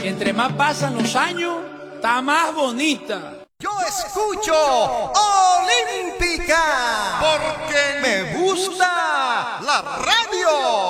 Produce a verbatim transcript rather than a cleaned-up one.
Entre más pasan los años, está más bonita. Yo escucho Olímpica porque me gusta la radio.